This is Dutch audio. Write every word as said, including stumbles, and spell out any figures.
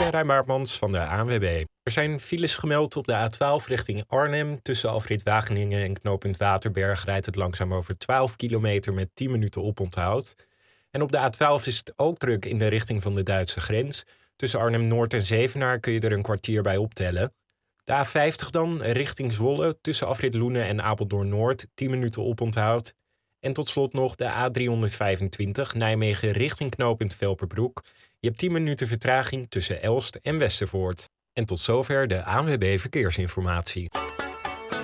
ben Rijn Baartmans van de A N W B. Er zijn files gemeld op de A twaalf richting Arnhem. Tussen Afrit Wageningen en knooppunt Waterberg rijdt het langzaam over twaalf kilometer met tien minuten oponthoud. En op de A twaalf is het ook druk in de richting van de Duitse grens. Tussen Arnhem-Noord en Zevenaar kun je er een kwartier bij optellen. De A vijftig dan, richting Zwolle, tussen Afrit Loenen en Apeldoorn-Noord, tien minuten oponthoud. En tot slot nog de A driehonderdvijfentwintig, Nijmegen richting knooppunt Velperbroek. Je hebt tien minuten vertraging tussen Elst en Westervoort. En tot zover de A N W B Verkeersinformatie.